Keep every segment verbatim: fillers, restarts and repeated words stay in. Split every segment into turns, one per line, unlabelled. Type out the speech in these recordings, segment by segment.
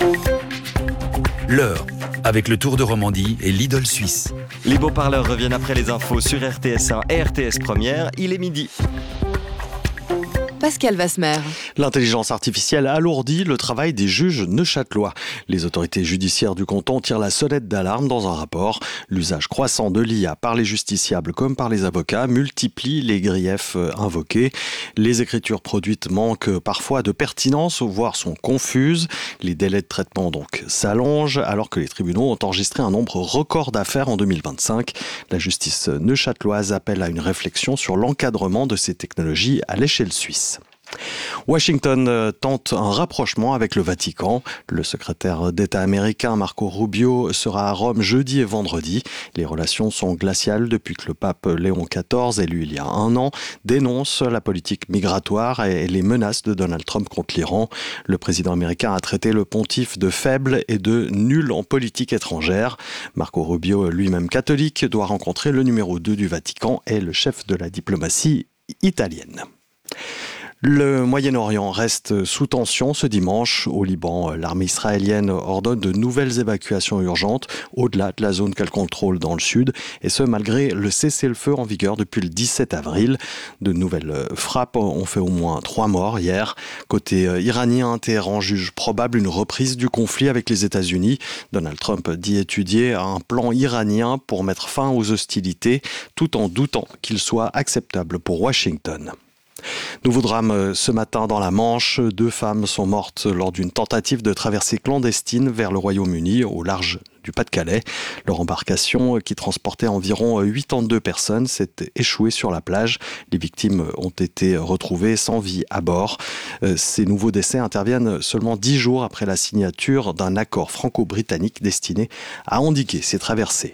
L'heure, avec le Tour de Romandie et l'Idole suisse.
Les beaux parleurs reviennent après les infos sur R T S un et R T S Première. Il est midi.
Pascal Vasmer.
L'intelligence artificielle alourdit le travail des juges neuchâtelois. Les autorités judiciaires du canton tirent la sonnette d'alarme dans un rapport. L'usage croissant de l'I A par les justiciables comme par les avocats multiplie les griefs invoqués. Les écritures produites manquent parfois de pertinence, voire sont confuses. Les délais de traitement donc s'allongent, alors que les tribunaux ont enregistré un nombre record d'affaires en deux mille vingt-cinq. La justice neuchâteloise appelle à une réflexion sur l'encadrement de ces technologies à l'échelle suisse. Washington tente un rapprochement avec le Vatican. Le secrétaire d'État américain Marco Rubio sera à Rome jeudi et vendredi. Les relations sont glaciales depuis que le pape Léon quatorze, élu il y a un an, dénonce la politique migratoire et les menaces de Donald Trump contre l'Iran. Le président américain a traité le pontife de faible et de nul en politique étrangère. Marco Rubio, lui-même catholique, doit rencontrer le numéro deux du Vatican et le chef de la diplomatie italienne. Le Moyen-Orient reste sous tension ce dimanche. Au Liban, l'armée israélienne ordonne de nouvelles évacuations urgentes au-delà de la zone qu'elle contrôle dans le sud, et ce malgré le cessez-le-feu en vigueur depuis le dix-sept avril. De nouvelles frappes ont fait au moins trois morts hier. Côté iranien, Téhéran juge probable une reprise du conflit avec les États-Unis. Donald Trump dit étudier un plan iranien pour mettre fin aux hostilités, tout en doutant qu'il soit acceptable pour Washington. Nouveau drame ce matin dans la Manche. Deux femmes sont mortes lors d'une tentative de traversée clandestine vers le Royaume-Uni au large du Pas-de-Calais. Leur embarcation, qui transportait environ quatre-vingt-deux personnes, s'est échouée sur la plage. Les victimes ont été retrouvées sans vie à bord. Ces nouveaux décès interviennent seulement dix jours après la signature d'un accord franco-britannique destiné à endiguer ces traversées.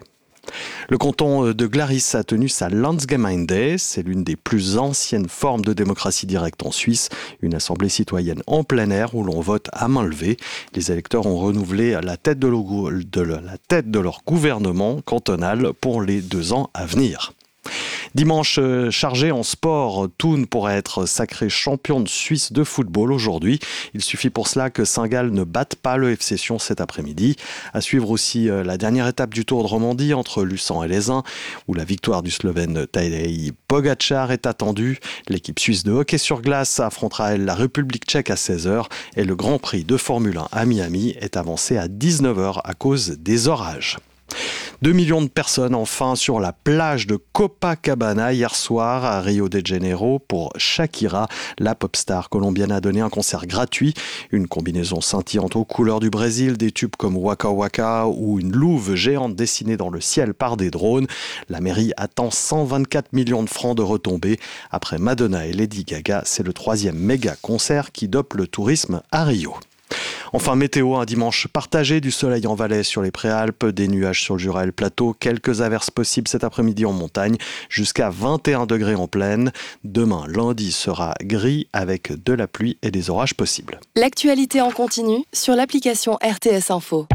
Le canton de Glaris a tenu sa Landsgemeinde. C'est l'une des plus anciennes formes de démocratie directe en Suisse. Une assemblée citoyenne en plein air où l'on vote à main levée. Les électeurs ont renouvelé la tête de leur, de la tête de leur gouvernement cantonal pour les deux ans à venir. Dimanche chargé en sport, Thun pourrait être sacré champion de Suisse de football aujourd'hui. Il suffit pour cela que Saint-Gall ne batte pas le F C Sion cet après-midi. À suivre aussi la dernière étape du Tour de Romandie entre Luçon et Les Uns, où la victoire du Slovène Tadej Pogačar est attendue. L'équipe suisse de hockey sur glace affrontera elle la République tchèque à seize heures et le Grand Prix de Formule un à Miami est avancé à dix-neuf heures à cause des orages. Deux millions de personnes enfin sur la plage de Copacabana hier soir à Rio de Janeiro pour Shakira. La pop star colombienne a donné un concert gratuit. Une combinaison scintillante aux couleurs du Brésil, des tubes comme Waka Waka ou une louve géante dessinée dans le ciel par des drones. La mairie attend cent vingt-quatre millions de francs de retombées. Après Madonna et Lady Gaga, c'est le troisième méga concert qui dope le tourisme à Rio. Enfin, météo, un dimanche partagé, du soleil en Valais sur les Préalpes, des nuages sur le Jura et le plateau, quelques averses possibles cet après-midi en montagne, jusqu'à vingt et un degrés en plaine. Demain, lundi, sera gris avec de la pluie et des orages possibles.
L'actualité en continu sur l'application R T S Info.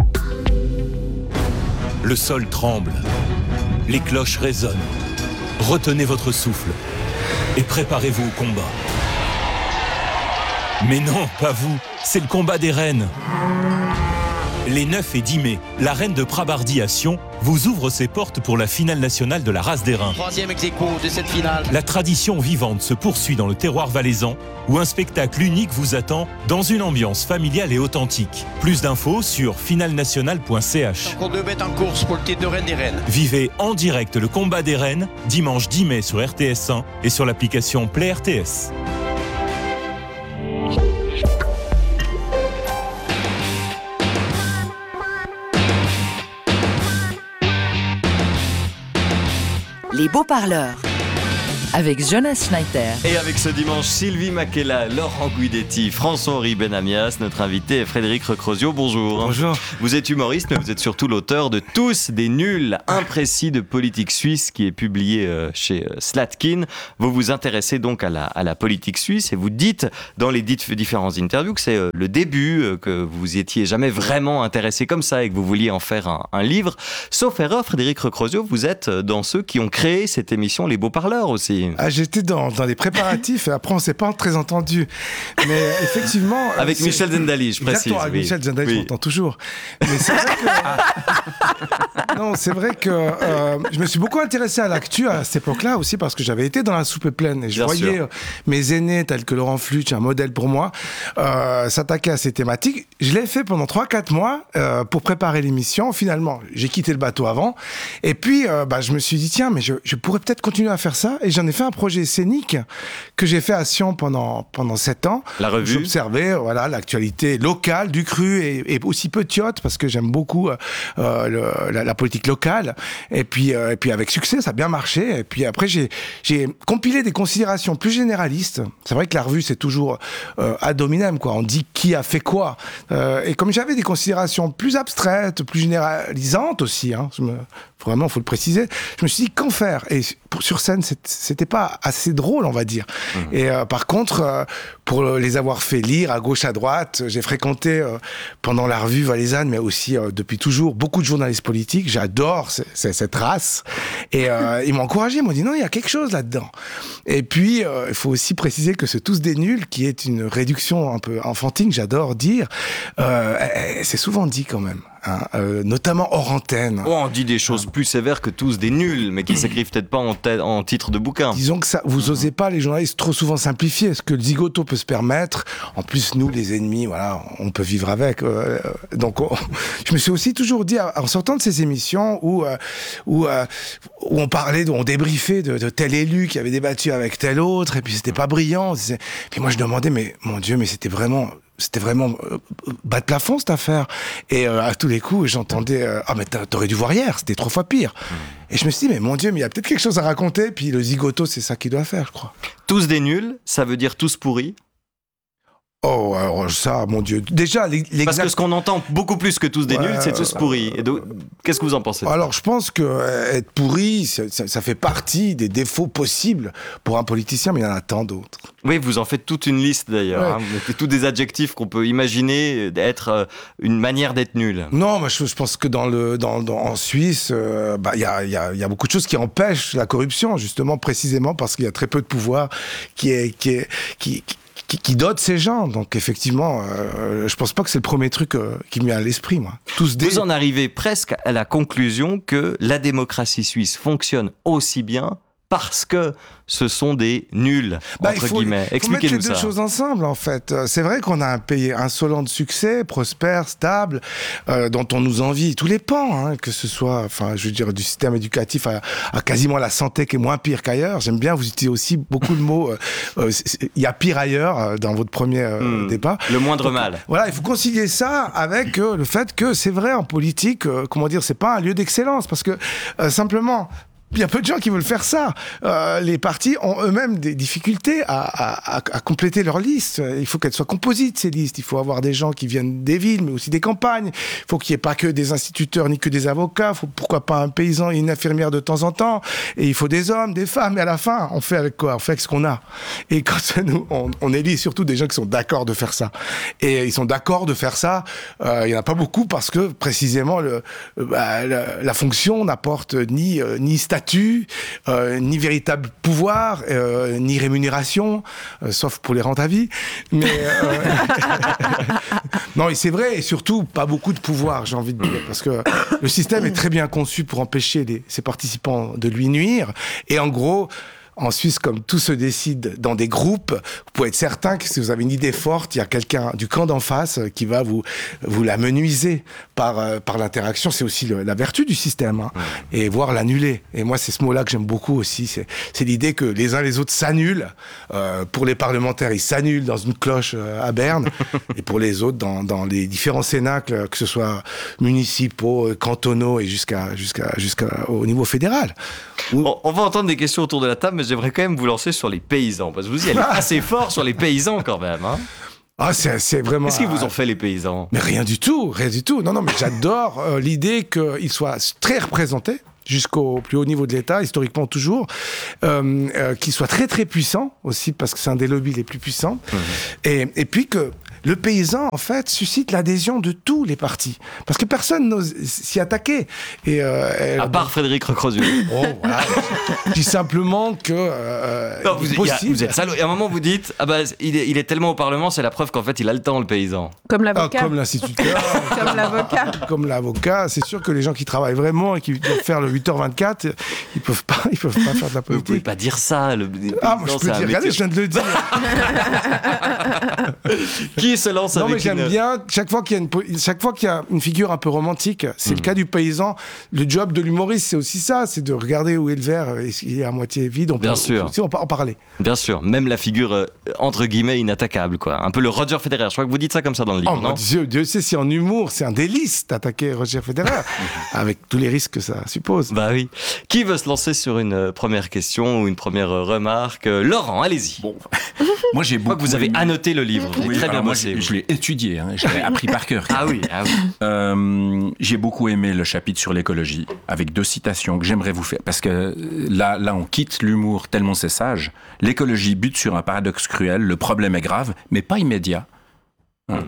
Le sol tremble, les cloches résonnent. Retenez votre souffle et préparez-vous au combat. Mais non, pas vous, c'est le combat des reines. Les neuf et dix mai, la reine de Prabardi à Sion vous ouvre ses portes pour la finale nationale de la race d'airain.
Troisième ex-aequo de cette finale.
La tradition vivante se poursuit dans le terroir valaisan, où un spectacle unique vous attend dans une ambiance familiale et authentique. Plus d'infos sur finale nationale point c h.
Encore deux bêtes en course pour le titre de reine des reines.
Vivez en direct le combat des reines, dimanche dix mai sur R T S un et sur l'application Play R T S.
Les beaux parleurs. Avec Jonas Schneider.
Et avec ce dimanche, Sylvie Makela, Laurent Guidetti, François-Henri Benamias, notre invité est Frédéric Recrozio. Bonjour.
Bonjour.
Vous êtes humoriste, mais vous êtes surtout l'auteur de Tous des nuls imprécis de politique suisse, qui est publié chez Slatkin. Vous vous intéressez donc à la, à la politique suisse et vous dites dans les différentes interviews que c'est le début, que vous étiez jamais vraiment intéressé comme ça et que vous vouliez en faire un, un livre. Sauf erreur, Frédéric Recrozio, vous êtes dans ceux qui ont créé cette émission Les Beaux Parleurs aussi. j'imagine.
Ah, j'étais dans, dans les préparatifs et après on s'est pas très entendu. Mais effectivement...
Avec
c'est...
Michel Zendali, je précise.
Exactement, avec
oui.
Michel Zendali,
Oui.
je m'entends toujours. Mais c'est vrai que... non, c'est vrai que euh, je me suis beaucoup intéressé à l'actu à cette époque-là aussi parce que j'avais été dans la soupe pleine et je
Bien
voyais
sûr.
euh, mes aînés tels que Laurent Flutsch, un modèle pour moi, euh, s'attaquer à ces thématiques. Je l'ai fait pendant trois quatre mois euh, pour préparer l'émission. Finalement, j'ai quitté le bateau avant. Et puis, euh, bah, je me suis dit, tiens, mais je, je pourrais peut-être continuer à faire ça. Et j'en ai fait un projet scénique que j'ai fait à Sion pendant, pendant sept ans.
La revue.
J'observais voilà, l'actualité locale, du cru et, et aussi petiote parce que j'aime beaucoup euh, le, la, la politique locale. Et puis, euh, et puis avec succès, ça a bien marché. Et puis après, j'ai, j'ai compilé des considérations plus généralistes. C'est vrai que la revue, c'est toujours euh, ad hominem, quoi. On dit qui a fait quoi. Euh, et comme j'avais des considérations plus abstraites, plus généralisantes aussi, hein, je me, vraiment, faut le préciser, je me suis dit, qu'en faire ? Et pour, sur scène, c'était pas assez drôle, on va dire. Mmh. Et euh, par contre, euh, pour les avoir fait lire à gauche, à droite, j'ai fréquenté euh, pendant la revue valaisanne, mais aussi euh, depuis toujours, beaucoup de journalistes politiques. J'adore c- c- cette race. Et euh, ils m'ont encouragé, ils m'ont dit, non, il y a quelque chose là-dedans. Et puis, euh, il faut aussi préciser que c'est tous des nuls, qui est une réduction un peu enfantine, j'adore dire. Euh, c'est souvent dit quand même. Hein, euh, notamment hors antenne.
Oh, on dit des choses plus sévères que tous des nuls, mais qui s'écrivent peut-être pas en, tête, en titre de bouquin.
Disons que ça, vous osez pas, les journalistes, trop souvent simplifier ce que le zigoto peut se permettre. En plus, nous, les ennemis, voilà, on peut vivre avec. Euh, donc, on, je me suis aussi toujours dit, en sortant de ces émissions où euh, où, euh, où on parlait, où on débriefait de, de tel élu qui avait débattu avec tel autre, et puis c'était pas brillant. C'est... Puis moi, je demandais, mais mon Dieu, mais c'était vraiment... C'était vraiment euh, bas de plafond cette affaire. Et euh, à tous les coups, j'entendais euh, ah mais t'aurais dû voir hier, c'était trois fois pire. Mmh. Et je me suis dit mais mon Dieu, mais il y a peut-être quelque chose à raconter. Puis le zigoto, c'est ça qu'il doit faire, je crois.
Tous des nuls, ça veut dire tous pourris.
Oh, alors ça, mon Dieu. Déjà, l'exact...
Parce que ce qu'on entend beaucoup plus que tous des
ouais,
nuls, c'est tous pourris. Et donc, qu'est-ce que vous en pensez ?
Alors, je pense que euh, être pourri, ça, ça, ça fait partie des défauts possibles pour un politicien, mais il y en a tant d'autres.
Oui, vous en faites toute une liste d'ailleurs.
Ouais.
Hein. Vous mettez tous des adjectifs qu'on peut imaginer être euh, une manière d'être nul.
Non, moi, je, je pense que dans le, dans, dans, en Suisse, euh, bah, y a, y a, y a beaucoup de choses qui empêchent la corruption, justement, précisément parce qu'il y a très peu de pouvoir qui est, qui est, qui, qui Qui, qui dote ces gens. Donc effectivement, euh, je pense pas que c'est le premier truc euh, qui me vient à l'esprit, moi. Tous des...
Vous en arrivez presque à la conclusion que la démocratie suisse fonctionne aussi bien parce que ce sont des nuls,
bah,
entre
il faut,
guillemets.
Il faut mettre les
Expliquez-nous
deux
ça.
choses ensemble, en fait. C'est vrai qu'on a un pays insolent de succès, prospère, stable, euh, dont on nous envie tous les pans, hein, que ce soit, enfin, je veux dire, du système éducatif à, à quasiment la santé qui est moins pire qu'ailleurs. J'aime bien, vous utilisez aussi beaucoup de mots. Il euh, euh, y a pire ailleurs euh, dans votre premier euh,
mmh,
débat.
Le moindre
Donc,
mal.
Voilà, il faut concilier ça avec euh, le fait que c'est vrai en politique, euh, comment dire, c'est pas un lieu d'excellence, parce que euh, simplement. Il y a peu de gens qui veulent faire ça. Euh, les partis ont eux-mêmes des difficultés à, à, à, à compléter leur liste. Il faut qu'elles soient composites, ces listes. Il faut avoir des gens qui viennent des villes, mais aussi des campagnes. Il faut qu'il n'y ait pas que des instituteurs ni que des avocats. Il faut pourquoi pas un paysan et une infirmière de temps en temps. Et il faut des hommes, des femmes. Et à la fin, on fait avec quoi ? On fait avec ce qu'on a. Et quand nous, on, on élit surtout des gens qui sont d'accord de faire ça. Et ils sont d'accord de faire ça. Euh, il n'y en a pas beaucoup parce que précisément le, bah, la, la fonction n'apporte ni, euh, ni statut, statut, euh, ni véritable pouvoir, euh, ni rémunération, euh, sauf pour les rentes à vie. Mais euh... non, et c'est vrai, et surtout pas beaucoup de pouvoir, j'ai envie de dire, parce que le système est très bien conçu pour empêcher les, ses participants de lui nuire. Et en gros, en Suisse, comme tout se décide dans des groupes, vous pouvez être certain que si vous avez une idée forte, il y a quelqu'un du camp d'en face qui va vous, vous la menuiser par, euh, par l'interaction. C'est aussi le, la vertu du système, hein, et voire l'annuler. Et moi, c'est ce mot-là que j'aime beaucoup aussi. C'est, c'est l'idée que les uns les autres s'annulent. Euh, pour les parlementaires, ils s'annulent dans une cloche euh, à Berne, et pour les autres, dans, dans les différents cénacles, que ce soit municipaux, cantonaux et jusqu'à, jusqu'à, jusqu'à au niveau fédéral.
Bon, on va entendre des questions autour de la table, mais j'aimerais quand même vous lancer sur les paysans, parce que vous y allez assez fort sur les paysans quand même. Hein.
Ah, c'est, c'est vraiment...
Qu'est-ce qu'ils vous ont fait, les paysans ?
Mais rien du tout, rien du tout. Non, non, mais j'adore euh, l'idée qu'ils soient très représentés jusqu'au plus haut niveau de l'État, historiquement toujours, euh, euh, qu'ils soient très très puissants aussi, parce que c'est un des lobbies les plus puissants, mmh. et, et puis que le paysan, en fait, suscite l'adhésion de tous les partis. Parce que personne n'ose s'y attaquer. Et, euh,
à part Frédéric Recrozio.
Oh, voilà. Je dis simplement que... Euh,
non, vous,
possible.
y a, vous êtes salaud. Et à un moment, vous dites, ah bah, il est, il est tellement au Parlement, c'est la preuve qu'en fait, il a le temps, le paysan.
Comme l'avocat.
Ah, comme l'instituteur.
Comme l'avocat.
Comme l'avocat. C'est sûr que les gens qui travaillent vraiment et qui doivent faire le huit heures vingt-quatre, ils peuvent pas, ils peuvent pas faire de la politique.
Vous pouvez pas dire ça. Le, le
ah, moi, je peux dire, regardez, je viens de le dire.
Qui se lance
non,
avec
mais j'aime
une...
bien, chaque fois qu'il y a une, chaque fois qu'il y a une figure un peu romantique, c'est mmh. le cas du paysan. Le job de l'humoriste, c'est aussi ça, c'est de regarder où est le verre, il est à moitié vide, on
bien
peut
sûr.
aussi en parler.
Bien sûr, même la figure, euh, entre guillemets, inattaquable, quoi. Un peu le Roger Federer, je crois que vous dites ça comme ça dans le livre,
oh,
non?
Mon Dieu, Dieu sait si en humour, c'est un délice d'attaquer Roger Federer, avec tous les risques que ça suppose.
Bah oui. Qui veut se lancer sur une euh, première question ou une première euh, remarque? euh, Laurent, allez-y.
Bon, moi j'ai beaucoup.
Je crois que vous avez
aimé...
annoté le livre.
Oui,
très bien
moi,
bossé.
Je, je l'ai étudié, hein, je l'ai appris par cœur.
Ah oui, ah oui.
Euh, j'ai beaucoup aimé le chapitre sur l'écologie, avec deux citations que j'aimerais vous faire, parce que là, là on quitte l'humour tellement c'est sage. L'écologie bute sur un paradoxe cruel, le problème est grave, mais pas immédiat. Hein.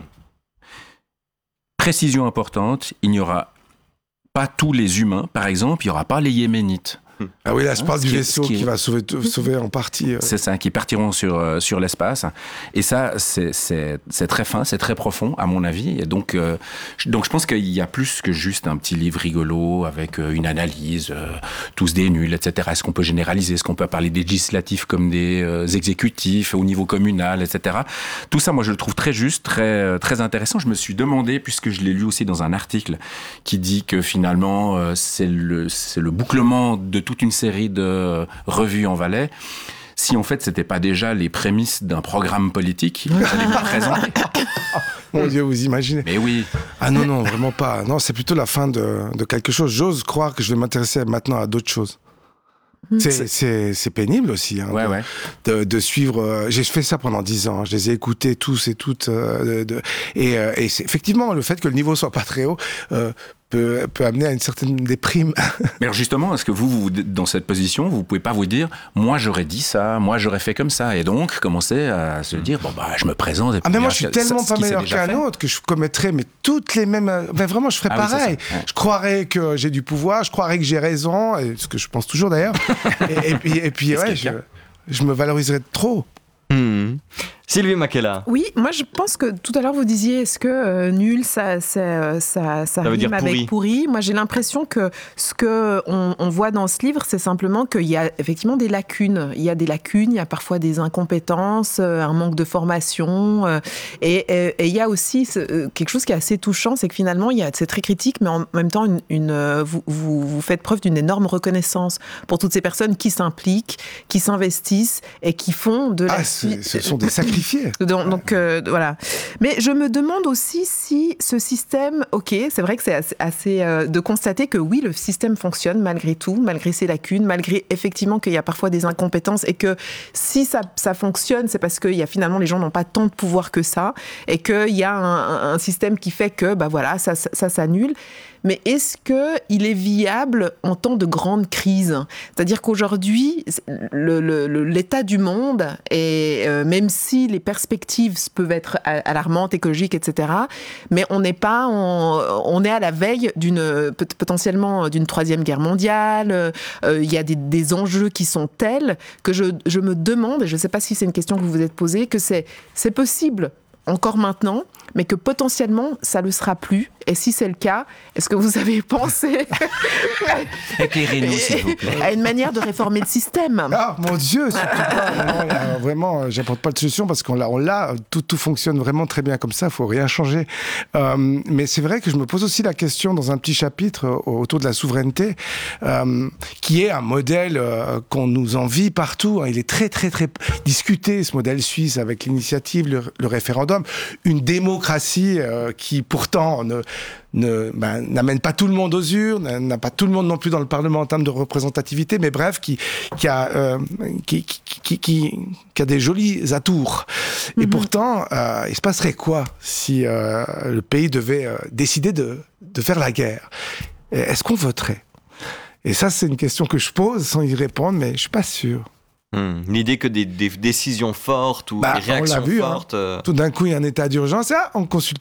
Précision importante, il n'y aura pas tous les humains, par exemple, il n'y aura pas les Yéménites.
Ah oui, là, je parle
hein,
du
qui,
vaisseau qui, qui va sauver, sauver en partie. Euh...
C'est ça, qui partiront sur, euh, sur l'espace. Et ça, c'est, c'est, c'est très fin, c'est très profond, à mon avis. Et donc, euh, donc, je pense qu'il y a plus que juste un petit livre rigolo avec euh, une analyse, euh, tous des nuls, et cetera. Est-ce qu'on peut généraliser? Est-ce qu'on peut parler des législatifs comme des euh, exécutifs au niveau communal, et cetera. Tout ça, moi, je le trouve très juste, très, très intéressant. Je me suis demandé, puisque je l'ai lu aussi dans un article qui dit que finalement, euh, c'est, le, c'est le bouclement de tout toute une série de revues en Valais, si en fait c'était pas déjà les prémices d'un programme politique qui allait nous présenter.
Mon Dieu, vous imaginez?
Mais oui.
Ah non, non, vraiment pas. Non, c'est plutôt la fin de, de quelque chose. J'ose croire que je vais m'intéresser maintenant à d'autres choses. C'est, c'est, c'est pénible aussi hein,
ouais,
de,
ouais.
De, de suivre. Euh, j'ai fait ça pendant dix ans. Je les ai écoutés tous et toutes. Euh, de, de, et euh, et c'est, effectivement, le fait que le niveau soit pas très haut euh, peut, peut amener à une certaine déprime.
Mais alors justement, est-ce que vous, vous, dans cette position, vous pouvez pas vous dire, moi j'aurais dit ça, moi j'aurais fait comme ça, et donc commencer à se dire, bon bah je me présente. Et
ah mais moi je suis
ça,
tellement
ça,
pas meilleur qu'un fait. autre que je commettrais mais toutes les mêmes. Mais vraiment, je ferais ah, pareil. Oui, ouais. Je croirais que j'ai du pouvoir, je croirais que j'ai raison, et ce que je pense toujours d'ailleurs. et, et puis, et puis ouais, je, je me valoriserais trop.
Mmh. Sylvie Makela.
Oui, moi je pense que tout à l'heure vous disiez est-ce que euh, nul ça, ça, ça, ça, ça rime
dire
avec
pourri.
pourri. Moi j'ai l'impression que ce que on, on voit dans ce livre, c'est simplement qu'il y a effectivement des lacunes. Il y a des lacunes, il y a parfois des incompétences, euh, un manque de formation, euh, et, et, et il y a aussi euh, quelque chose qui est assez touchant, c'est que finalement il y a, c'est très critique, mais en même temps une, une, euh, vous, vous, vous faites preuve d'une énorme reconnaissance pour toutes ces personnes qui s'impliquent, qui s'investissent et qui font de la.
Ah, ce sont des sacrifiés.
Donc, donc euh, voilà. Mais je me demande aussi si ce système, ok, c'est vrai que c'est assez, assez euh, de constater que oui, le système fonctionne malgré tout, malgré ses lacunes, malgré effectivement qu'il y a parfois des incompétences et que si ça, ça fonctionne, c'est parce que il y a finalement les gens n'ont pas tant de pouvoir que ça et qu'il y a un, un système qui fait que bah voilà, ça, ça, ça s'annule. Mais est-ce qu'il est viable en temps de grande crise? C'est-à-dire qu'aujourd'hui, le, le, le, l'état du monde, et euh, même si les perspectives peuvent être alarmantes, écologiques, et cetera, mais on n'est pas, en, on est à la veille d'une potentiellement d'une troisième guerre mondiale. Euh, il y a des, des enjeux qui sont tels que je, je me demande, et je ne sais pas si c'est une question que vous vous êtes posée, que c'est, c'est possible encore maintenant, mais que potentiellement, ça ne le sera plus. Et si c'est le cas, est-ce que vous avez pensé
éclairez-nous, s'il vous plaît,
à une manière de réformer le système?
Ah, mon Dieu, surtout pas. Vraiment, là, vraiment, j'apporte pas de solution parce qu'on l'a, on l'a tout, tout fonctionne vraiment très bien comme ça, il faut rien changer. Euh, mais c'est vrai que je me pose aussi la question dans un petit chapitre autour de la souveraineté, euh, qui est un modèle euh, qu'on nous envie partout. Il est très, très, très discuté, ce modèle suisse, avec l'initiative, le, le référendum. Une démocratie euh, qui, pourtant, ne Ne, ben, n'amène pas tout le monde aux urnes, n'a pas tout le monde non plus dans le Parlement en termes de représentativité, mais bref, qui, qui, a, euh, qui, qui, qui, qui, qui a des jolis atours. Et mm-hmm. pourtant, euh, il se passerait quoi si euh, le pays devait euh, décider de, de faire la guerre? Est-ce qu'on voterait? Et ça, c'est une question que je pose sans y répondre, mais je suis pas sûr.
Mmh. L'idée que des, des décisions fortes ou
bah,
des réactions
vu,
fortes...
hein.
Euh...
Tout d'un coup, il y a un état d'urgence, ah, on consulte